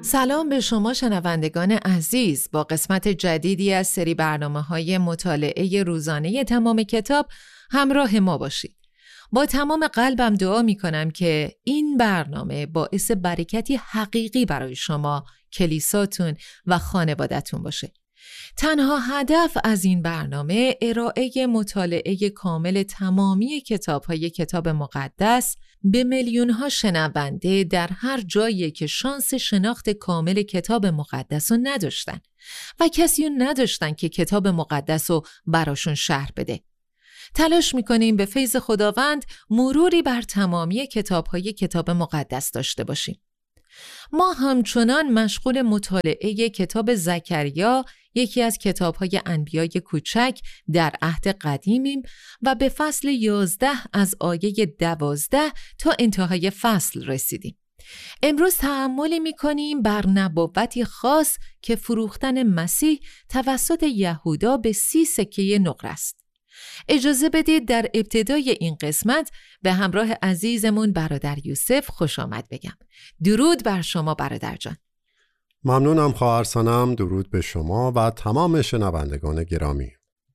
سلام به شما شنوندگان عزیز. با قسمت جدیدی از سری برنامه‌های مطالعه روزانه تمام کتاب همراه ما باشید. با تمام قلبم دعا می‌کنم که این برنامه باعث برکتی حقیقی برای شما، کلیساتون و خانواده‌تون باشه. تنها هدف از این برنامه ارائه مطالعه کامل تمامی کتاب‌های کتاب مقدس به میلیون‌ها شنونده در هر جایی که شانس شناخت کامل کتاب مقدس رو نداشتن و کسی رو نداشتن که کتاب مقدس رو براشون شرح بده. تلاش می‌کنیم به فیض خداوند مروری بر تمامی کتاب‌های کتاب مقدس داشته باشیم. ما همچنان مشغول مطالعه کتاب زکریا، یکی از کتاب‌های انبیای کوچک در عهد قدیمیم و به فصل 11 از آیه 12 تا انتهای فصل رسیدیم. امروز تأمل می‌کنیم بر نبوتی خاص که فروختن مسیح توسط یهودا به 30 سکه نقره است. اجازه بدید در ابتدای این قسمت به همراه عزیزمون برادر یوسف خوش آمد بگم. درود بر شما برادر جان. ممنونم خواهر سنم. درود به شما و تمام شنوندگان گرامی.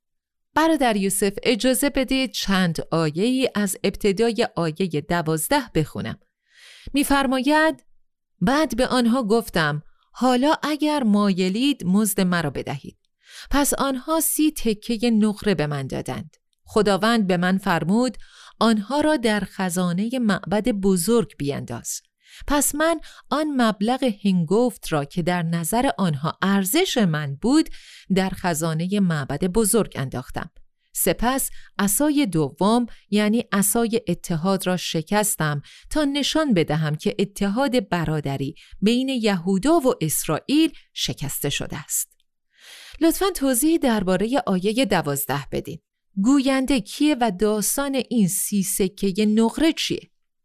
برادر یوسف اجازه بدید چند آیه‌ای از ابتدای آیه 12 بخونم. می‌فرماید: بعد به آنها گفتم حالا اگر مایلید مزد مرا بدهید. پس آنها 30 تکه نقره به من دادند. خداوند به من فرمود آنها را در خزانه معبد بزرگ بینداز. پس من آن مبلغ هنگفت را که در نظر آنها ارزش من بود در خزانه معبد بزرگ انداختم. سپس عصای دوم یعنی عصای اتحاد را شکستم تا نشان بدهم که اتحاد برادری بین یهودا و اسرائیل شکسته شده است. لطفاً توضیح درباره آیه 12 بدین. گوینده کیه و داستان این 30 سکه نقره چیه؟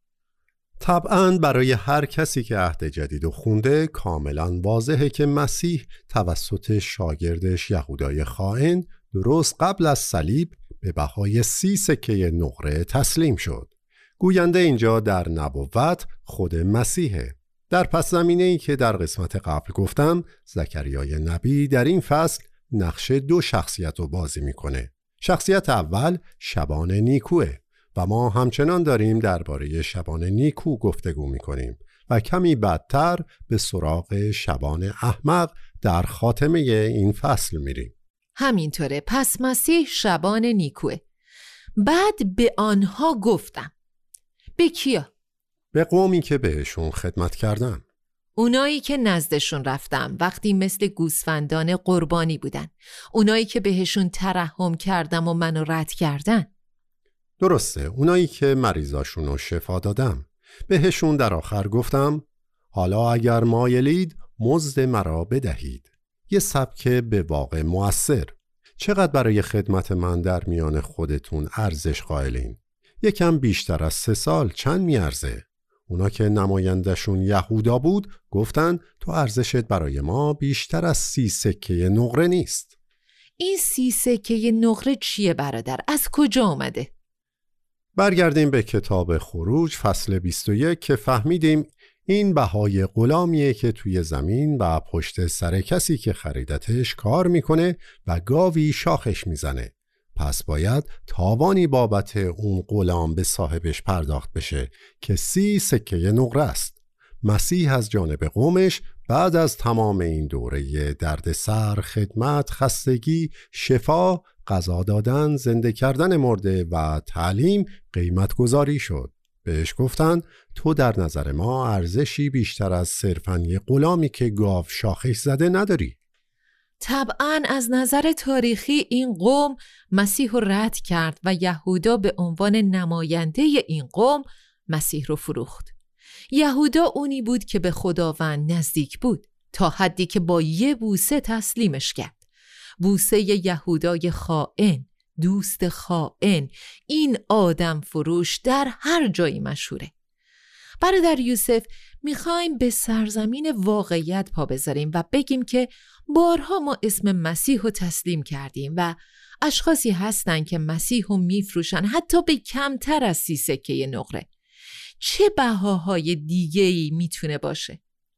طبعاً برای هر کسی که عهد جدید رو خونده کاملاً واضحه که مسیح توسط شاگردش یهودای خائن درست قبل از صلیب به بهای 30 سکه نقره تسلیم شد. گوینده اینجا در نبوت خود مسیحه. در پس زمینه‌ای که در قسمت قبل گفتم، زکریای نبی در این فصل نقش 2 شخصیت رو بازی میکنه. شخصیت اول شبان نیکوه و ما همچنان داریم درباره شبان نیکو گفتگو میکنیم و کمی بعدتر به سراغ شبان احمق در خاتمه این فصل میریم. همینطوره. پس مسیح شبان نیکوه. بعد به آنها گفتم. به کیا؟ به قومی که بهشون خدمت کردم. اونایی که نزدشون رفتم وقتی مثل گوسفندان قربانی بودن. اونایی که بهشون ترحم کردم و منو رد کردن. درسته، اونایی که مریضاشون رو شفا دادم. بهشون در آخر گفتم حالا اگر مایلید مزد مرا بدهید. یه سبک به واقع مؤثر. چقدر برای خدمت من در میان خودتون ارزش قائلین؟ یکم بیشتر از 3 سال چند میارزه؟ اونا که نمایندشون یهودا بود گفتن تو ارزشت برای ما بیشتر از 30 سکه نقره نیست. این 30 سکه نقره چیه برادر؟ از کجا آمده؟ برگردیم به کتاب خروج فصل 21 که فهمیدیم این بهای غلامیه که توی زمین و پشت سر کسی که خریدتش کار میکنه و گاوی شاخش میزنه. پس باید تاوانی بابت اون غلام به صاحبش پرداخت بشه که 30 سکه نقره است. مسیح از جانب قومش بعد از تمام این دوره دردسر، خدمت، خستگی، شفا، غذا دادن، زنده کردن مرده و تعلیم قیمت گذاری شد. بهش گفتن تو در نظر ما ارزشی بیشتر از صرفاً یه غلامی که گاو شاخش زده نداری. طبعاً از نظر تاریخی این قوم مسیح رو رد کرد و یهودا به عنوان نماینده این قوم مسیح رو فروخت. یهودا اونی بود که به خداوند نزدیک بود تا حدی که با یه بوسه تسلیمش کرد. بوسه یهودای خائن، دوست خائن. این آدم فروش در هر جایی مشهوره. برادر یوسف، میخوایم به سرزمین واقعیت پا بذاریم و بگیم که بارها ما اسم مسیح رو تسلیم کردیم و اشخاصی هستن که مسیح رو میفروشن حتی به کمتر از 30 سکه نقره. چه بهاهای دیگه‌ای میتونه باشه؟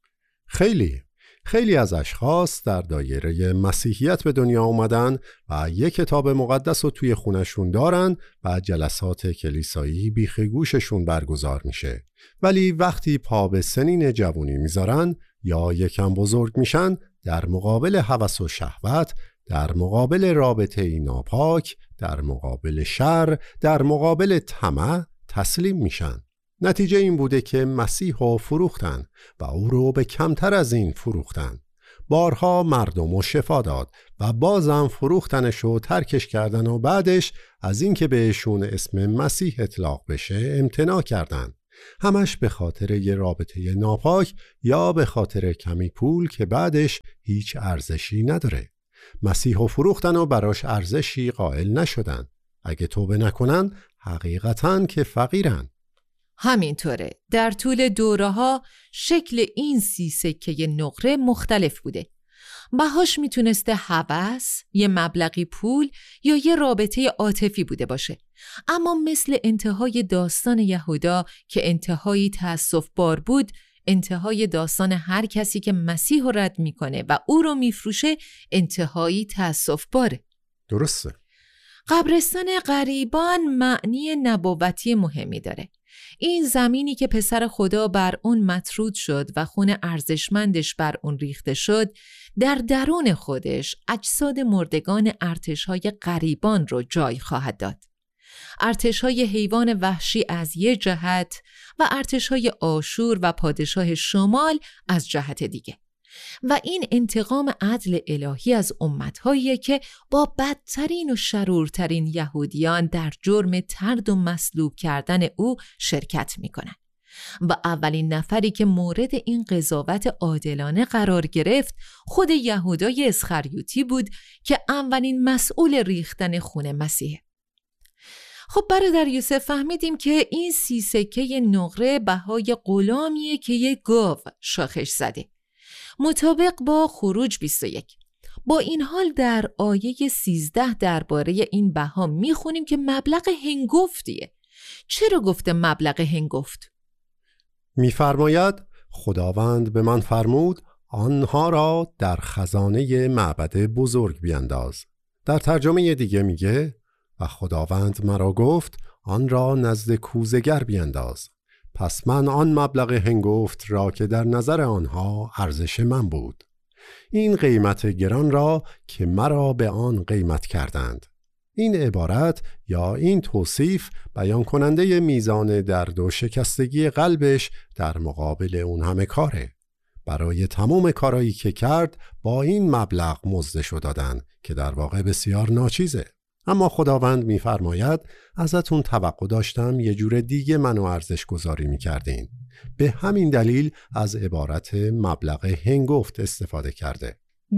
خیلی از اشخاص در دایره مسیحیت به دنیا اومدن و یک کتاب مقدس رو توی خونشون دارن و جلسات کلیسایی بیخ گوششون برگزار میشه. ولی وقتی پا به سنین جوانی میذارن یا یکم بزرگ میشن، در مقابل هوس و شهوت، در مقابل رابطه ناپاک، در مقابل شر، در مقابل طمع تسلیم میشن. نتیجه این بوده که مسیح رو فروختن و او رو به کمتر از این فروختن. بارها مردم رو شفا داد و بازم فروختنش رو ترکش کردن و بعدش از این که بهشون اسم مسیح اطلاق بشه امتناع کردن. همش به خاطر یه رابطه ناپاک یا به خاطر کمی پول که بعدش هیچ ارزشی نداره. مسیح رو فروختن و براش ارزشی قائل نشدن. اگه توبه نکنن حقیقتاً که فقیرن. همینطوره. در طول دوره‌ها شکل این 30 سکه نقره مختلف بوده. بهاش میتونسته هوس، یه مبلغی پول یا یه رابطه عاطفی بوده باشه. اما مثل انتهای داستان یهودا که انتهایی تأسف‌بار بود، انتهای داستان هر کسی که مسیح رو رد میکنه و او رو میفروشه انتهایی تأسف‌باره. درسته. قبرستان غریبان معنی نبوتی مهمی داره. این زمینی که پسر خدا بر اون مطرود شد و خون ارزشمندش بر اون ریخته شد، در درون خودش اجساد مردگان ارتش‌های غریبان رو جای خواهد داد. ارتش‌های حیوان وحشی از یه جهت و ارتش‌های آشور و پادشاه شمال از جهت دیگه. و این انتقام عدل الهی از امت‌هایی که با بدترین و شرورترین یهودیان در جرم طرد و مصلوب کردن او شرکت می‌کنند. و اولین نفری که مورد این قضاوت عادلانه قرار گرفت خود یهودای اسخریوطی بود که اولین مسئول ریختن خون مسیح. خب برادر یوسف، فهمیدیم که این 30 سکه نقره بهای غلامیه که یک گاو شاخش زده، مطابق با خروج 21. با این حال در آیه 13 درباره این بها میخونیم که مبلغ هنگفتیه. چرا گفته مبلغ هنگفت؟ میفرماید خداوند به من فرمود آنها را در خزانه معبد بزرگ بینداز. در ترجمه دیگه میگه و خداوند مرا گفت آن را نزد کوزگر بینداز. پس من آن مبلغ هنگفت را که در نظر آنها ارزش من بود، این قیمت گران را که مرا به آن قیمت کردند. این عبارت یا این توصیف بیان کننده میزان درد و شکستگی قلبش در مقابل اون همه کاره. برای تمام کارایی که کرد با این مبلغ مزدشو دادن که در واقع بسیار ناچیزه. اما خداوند می‌فرماید ازتون توقع داشتم یه جور دیگه منو ارزش گذاری می‌کردین. به همین دلیل از عبارت مبلغ هنگفت استفاده کرده.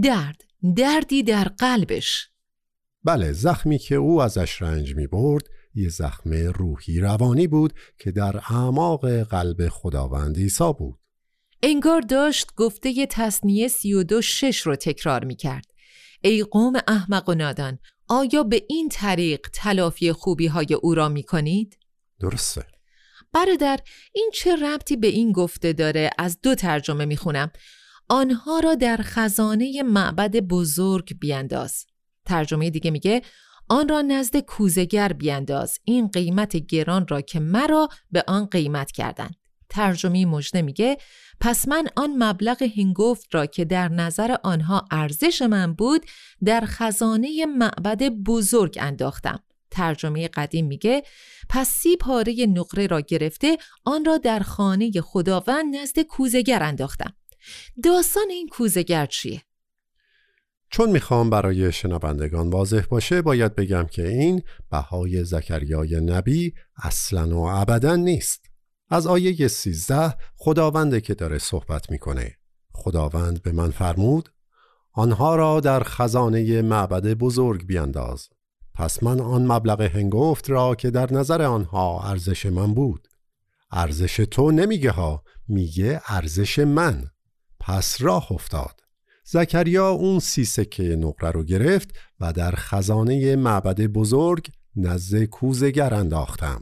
دردی در قلبش. بله، زخمی که او ازش رنج می‌برد یه زخم روحی روانی بود که در اعماق قلب خداوند عیسی بود. انگار داشت گفته تثنیه 32:6 رو تکرار می‌کرد. ای قوم احمق و نادان، آیا به این طریق تلافی خوبی‌های او را می‌کنید؟ درسته. برادر، این چه ربطی به این گفته داره؟ از 2 ترجمه می‌خونم. آنها را در خزانه معبد بزرگ بینداز. ترجمه دیگه میگه آن را نزد کوزگر بینداز، این قیمت گران را که مرا به آن قیمت کردند. ترجمه مژده میگه پس من آن مبلغ هنگفت را که در نظر آنها ارزش من بود در خزانه معبد بزرگ انداختم. ترجمه قدیم میگه پس 30 پاره نقره را گرفته آن را در خانه خداوند نزد کوزگر انداختم. داستان این کوزگر چیه؟ چون میخوام برای شنوندگان واضح باشه باید بگم که این بهای زکریای نبی اصلاً و ابداً نیست. از آیه 13 خداونده که داره صحبت میکنه. خداوند به من فرمود آنها را در خزانه معبد بزرگ بینداز. پس من آن مبلغ هنگفت را که در نظر آنها ارزش من بود. ارزش تو نمیگه ها، میگه ارزش من. پس راه افتاد. زکریا اون 30 سکه نقره رو گرفت و در خزانه معبد بزرگ نزد کوزگر انداختم.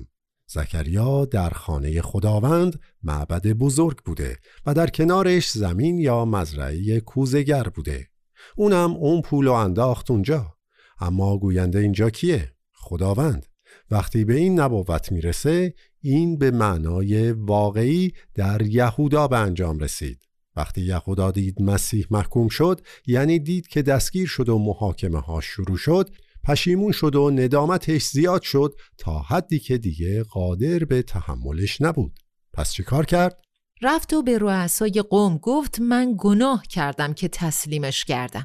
زکریا در خانه خداوند معبد بزرگ بوده و در کنارش زمین یا مزرعه کوزه‌گر بوده. اونم اون پولو انداخت اونجا. اما گوینده اینجا کیه؟ خداوند. وقتی به این نبوت میرسه، این به معنای واقعی در یهودا به انجام رسید. وقتی یهودا دید مسیح محکوم شد، یعنی دید که دستگیر شد و محاکمه ها شروع شد، پشیمون شد و ندامتش زیاد شد تا حدی که دیگه قادر به تحملش نبود. پس چی کار کرد؟ رفت و به رؤسای قوم گفت من گناه کردم که تسلیمش کردم.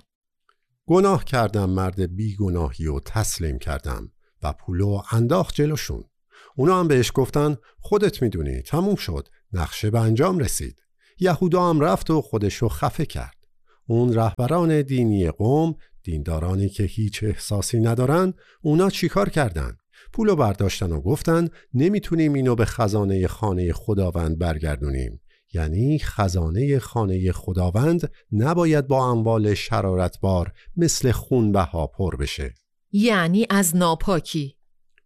گناه کردم، مرد بی گناهی و تسلیم کردم و پولو انداخت جلوشون. اونا هم بهش گفتن خودت میدونی، تموم شد، نقشه به انجام رسید. یهودا هم رفت و خودشو خفه کرد. اون رهبران دینی قوم، دیندارانی که هیچ احساسی ندارن، اونا چیکار کردن؟ پولو برداشتن و گفتن نمیتونیم اینو به خزانه خانه خداوند برگردونیم. یعنی خزانه خانه خداوند نباید با اموال شرارتبار مثل خونبها پر بشه. یعنی از ناپاکی.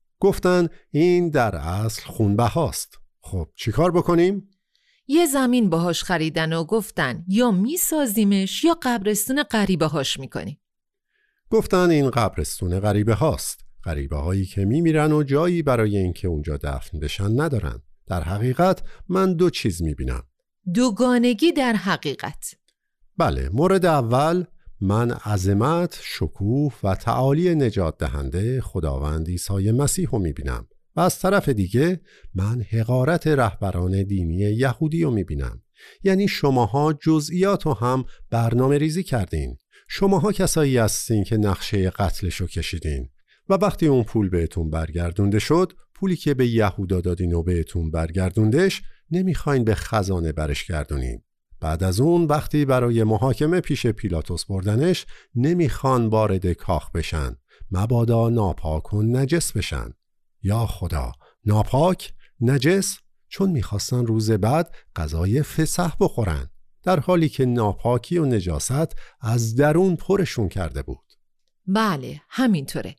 گفتن این در اصل خونبهاست. خب چیکار بکنیم؟ یه زمین باهاش خریدن و گفتن یا میسازیمش یا قبرستون غریبه هاش میکنیم. گفتن این قبرستون غریبه هاست. غریبه هایی که میمیرن و جایی برای اینکه اونجا دفن بشن ندارن. در حقیقت من دو چیز میبینم. دوگانگی در حقیقت. بله، مورد اول من عظمت، شکوه و تعالی نجات دهنده خداوند عیسی مسیح رو میبینم و از طرف دیگه من حقارت رهبران دینی یهودی رو میبینم. یعنی شماها جزئیات رو هم برنامه ریزی کردین. شماها کسایی هستین که نقشه قتلشو کشیدین و وقتی اون پول بهتون برگردونده شد، پولی که به یهودا دادین و بهتون برگردوندش، نمیخواین به خزانه برش گردونین. بعد از اون وقتی برای محاکمه پیش پیلاتوس بردنش، نمیخوان وارد کاخ بشن، مبادا ناپاک و نجس بشن. یا خدا، ناپاک، نجس، چون میخواستن روز بعد غذای فسح بخورن، در حالی که ناپاکی و نجاست از درون پرشون کرده بود. بله، همینطوره.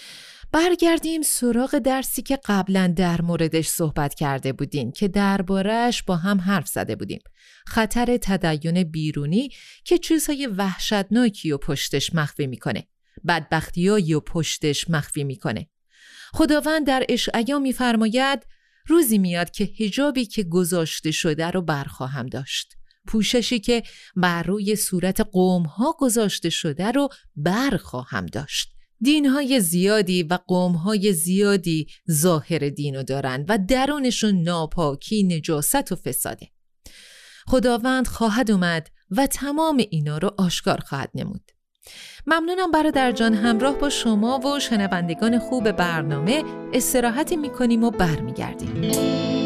برگردیم سراغ درسی که قبلا در موردش صحبت کرده بودیم که درباره‌اش با هم حرف زده بودیم. خطر تدین بیرونی که چیزهای وحشتناکی و پشتش مخفی میکنه. بدبختیایی و پشتش مخفی میکنه. خداوند در اشعیا میفرماید روزی میاد که حجابی که گذاشته شده رو برخواهم داشت. پوششی که بر روی صورت قوم‌ها گذاشته شده رو برخواهم داشت. دین‌های زیادی و قوم‌های زیادی ظاهر دینو دارن و درونشون ناپاکی، نجاست و فساده. خداوند خواهد اومد و تمام اینا رو آشکار خواهد نمود. ممنونم برادر جان، همراه با شما و شنوندگان خوب برنامه استراحتی می‌کنیم و برمیگردیم.